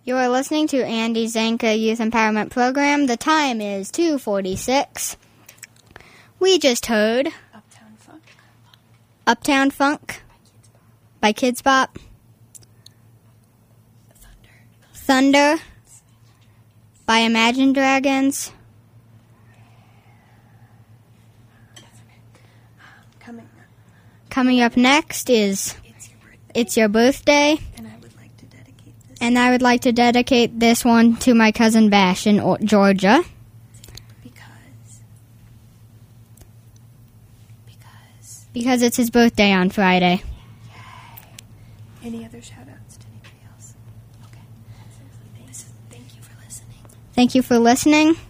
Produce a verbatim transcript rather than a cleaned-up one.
You are listening to Andy Zanka Youth Empowerment Program. The time is two forty-six. We just heard Uptown Funk. Uptown Funk by Kids Bop. Thunder. Thunder by Imagine Dragons. Coming up. Coming up next is It's your birthday. It's Your Birthday. And I would like to dedicate this. And I would like to dedicate this one to my cousin Bash in O- Georgia. Because. Because. Because it's his birthday on Friday. Any other shout outs to anybody else? Okay. Thank you for listening. Thank you for listening.